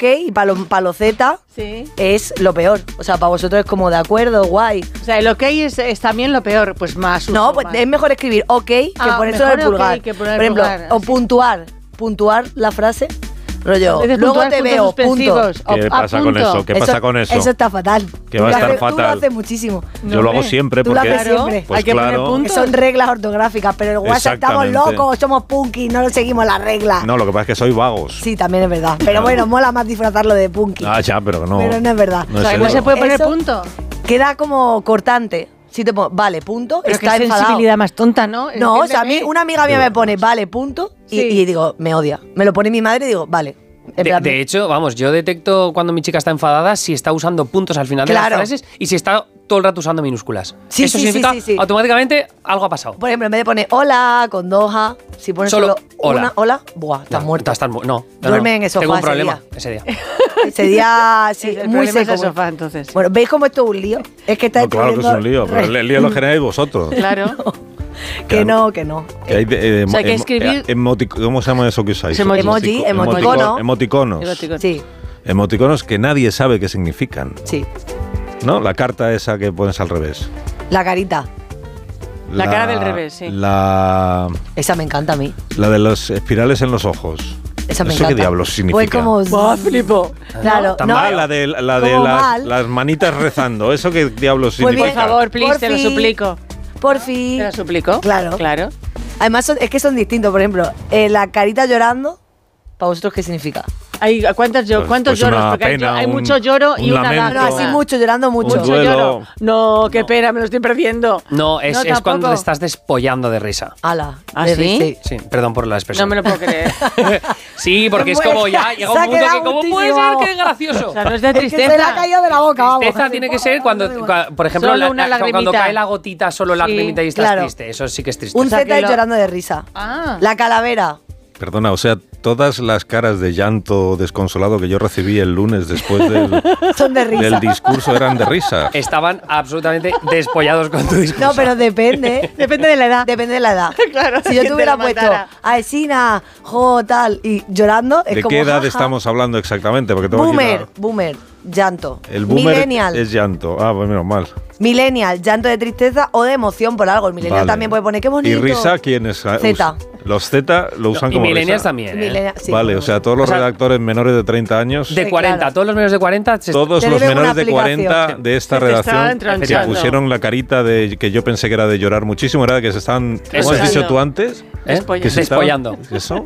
OK y para los Z Sí. es lo peor. O sea, para vosotros es como de acuerdo, guay. O sea, el OK es también lo peor, pues más uso. No, pues más. es mejor escribir OK que poner solo el mejor pulgar. OK que poner el Por ejemplo, pulgar, o así. puntuar la frase. Rollo, Dices luego puntuar, te puntos veo, punto. suspensivos. ¿Qué pasa con punto. eso? ¿Qué pasa con eso? Eso está fatal. Que va a estar Tú lo fatal. haces muchísimo. Yo lo hago hombre. siempre Tú lo porque... haces siempre. Pues Hay que poner claro. puntos. Son reglas ortográficas, pero en el WhatsApp estamos Exactamente. locos, somos punky, no seguimos las reglas. No, lo que pasa es que soy vagos. Sí, también es verdad. Pero bueno, mola más disfrazarlo de punky. Ah, ya, pero no. Pero no es verdad. No O sea, es que no eso. se puede poner Eso- punto. Queda como cortante. Si te pongo, vale, punto, Pero está qué enfadado. sensibilidad más tonta, ¿no? No, o sea, a mí una amiga mía me pone, vale, punto, Sí. y digo, me odia. Me lo pone mi madre y digo, vale. En plan, De hecho, vamos, yo detecto cuando mi chica está enfadada si está usando puntos al final de Claro. las frases y si está todo el rato usando minúsculas. Sí, Eso sí, significa sí. automáticamente algo ha pasado. por ejemplo, en vez de poner hola con 2A, si pones Solo solo, hola. una hola, buah, estás muerto. No. Duerme en el sofá Tengo un ese problema día. ese día. Ese día, sí, El muy problema es seco. el sofá, entonces. Bueno, ¿veis cómo esto es un lío? Es que está No, claro que es un lío, pero el lío lo generáis vosotros. Claro. Que no, que no. Que hay O sea, hay que escribir- ¿Cómo se llama eso que usáis? Emoji, emoticono. Emoticonos. Sí, Emoticonos que nadie sabe qué significan. sí. ¿No? La carta esa que pones al revés. La carita. La cara del revés, sí. La Esa me encanta a mí. de los espirales en los ojos. Esa me ¿Eso encanta. qué diablos significa? Pues como... ¡Buah, flipo! Claro, Tan no, mal, la de como mal. las manitas rezando. ¿Eso qué diablos Pues significa? Por favor, please, Por te lo fin. suplico. Por fin. ¿Te lo suplico? Claro. Claro. Además, es que son distintos. Por ejemplo, la carita llorando, ¿para vosotros qué significa? ¿Cuántos Pues lloros? una Porque pena, hay un- mucho lloro y un una lamento. No, lágrima. así mucho, llorando mucho. Un duelo. lloro. No, qué pena, me lo estoy perdiendo. No, es cuando tampoco. te estás despollando de risa. Ala. ¿Ah, de- sí? Sí, perdón por la No expresión. me lo puedo creer. Sí, porque es Bueno, como ya llega se ha un punto quedado que ¿cómo puede muchísimo, ser vamos. que es gracioso? O sea, no es de Es que tristeza. se le ha caído de la boca, vamos. Tristeza tiene que ser cuando, por ejemplo, Solo una cuando lagrimita. cae la gotita, solo lagrimita y estás claro. triste. Eso sí que es triste. Un O sea, Z que es lo- llorando de risa. Ah. La calavera. Perdona, o sea, todas las caras de llanto desconsolado que yo recibí el lunes después Son de risa. del discurso eran de risa. Estaban absolutamente despollados con tu discurso. No, pero depende. Depende de la edad. Depende de la edad. Claro, Si yo que te hubiera te lo puesto mandara. a Esina, jo, tal, y llorando, es ¿De como. qué edad jaja. estamos hablando exactamente? Porque tengo aquí Boomer, llanto. el boomer Millennial. es llanto. Ah, pues menos mal. Millennial, llanto de tristeza o de emoción por algo. El millennial Vale. también puede poner qué bonito. ¿Y risa quién es? Z. Los Z lo usan y como millennials risa. también, ¿eh? Millennial, sí. Vale, o sea, todos los O sea, redactores menores de 30 años, De Sí, 40, claro. todos los menores de 40 todos Te los deben menores una de 40 aplicación. de esta Se te estaban redacción que entronchando. pusieron la carita de que yo pensé que era de llorar muchísimo, era de que se están... ¿Cómo Eso has es. dicho tú antes? ¿eh? Despollando. Que se estaban- Despollando. ¿Eso?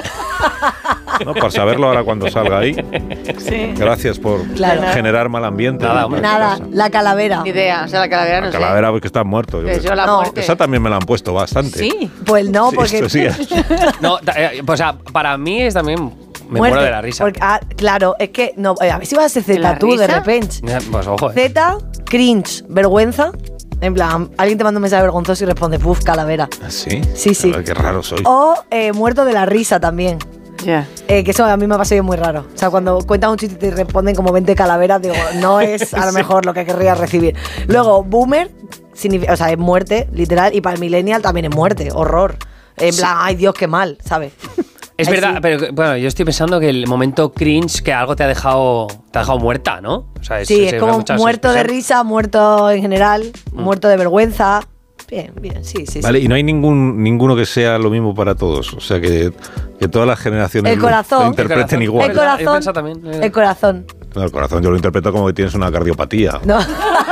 No, para saberlo ahora cuando salga ahí. Sí. Gracias por Claro. generar mal ambiente. Nada, en hombre. mi Nada, casa. la calavera. Ni idea. O sea, la calavera no La sé. calavera porque están muertos. yo Que qué sé. yo la No. muerte. Esa también me la han puesto bastante. Sí. Pues no, Sí, porque. esto sí. No, o sea, para mí es también. Me muerte. muero de la risa. Porque, claro, es que. No, a ver si vas a ser ¿De Z la tú, de risa? repente. Pues ojo, ¿eh? Z, cringe, vergüenza. En plan, alguien te manda un mensaje vergonzoso y responde, puf, calavera. ¿Ah, ¿Sí? Sí, sí. A ver, qué raro soy. O muerto de la risa también. Ya. Que eso a mí me ha pasado muy raro. O sea, cuando cuentan un chiste y te responden como 20 calaveras, digo, no es a lo mejor lo que querría recibir. Luego, boomer, significa, o sea, es muerte, literal. Y para el millennial también es muerte, horror. En plan, ay Dios, qué mal, ¿sabes? Es Ay, verdad, sí. pero bueno, yo estoy pensando que el momento cringe, que algo te ha dejado muerta, ¿no? O sea, Sí, se es ve como muchas muerto de expresiones. risa, muerto en general, muerto de vergüenza. Bien, bien, sí, sí. Vale, sí. y no hay ninguno que sea lo mismo para todos. O sea, que todas las generaciones El corazón. lo interpreten El igual. El Yo corazón. pienso también, El corazón. No, el corazón yo lo interpreto como que tienes una cardiopatía. No.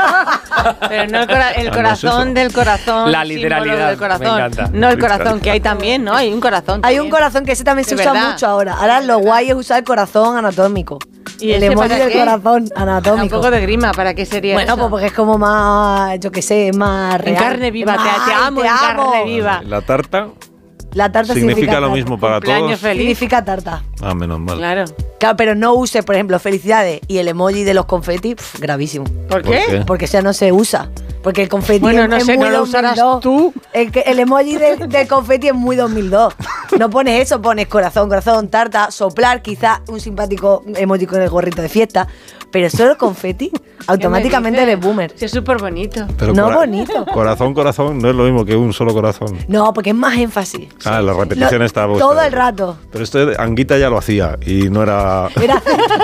Pero no el Ah, corazón no es eso. del corazón. La símbolo literalidad, del corazón. me encanta. No el corazón, que hay también, ¿no? Hay un corazón. Hay un también. corazón que ese también se De usa verdad. mucho ahora. Ahora lo guay es usar el corazón anatómico. ¿Y el ese emoji para del qué? corazón Da un anatómico. poco de grima, ¿para qué sería Bueno, eso? pues porque es como más, yo qué sé, más En real. carne viva, Es más, te ay, amo en carne viva. La tarta La tarta significa lo tarta. mismo para Cumpleaños todos. feliz. Significa tarta. Ah, menos mal. Claro. Claro, pero no uses, por ejemplo, felicidades y el emoji de los confetis, gravísimo. ¿Por ¿Por qué? qué? Porque eso no se usa. Porque el confeti Bueno, es, no es sé, muy no lo usarás 2002. tú. El emoji del confeti es muy 2002. No pones eso, pones corazón, corazón, tarta, soplar, quizás un simpático emoji con el gorrito de fiesta. Pero solo el confeti, automáticamente ¿Qué me eres dices? boomer. Sí, es súper bonito. Pero No, bonito. Corazón, corazón no es lo mismo que un solo corazón. No, porque es más énfasis. Ah, la repetición Lo- está todo el rato. Pero esto de Anguita ya lo hacía y no era... Era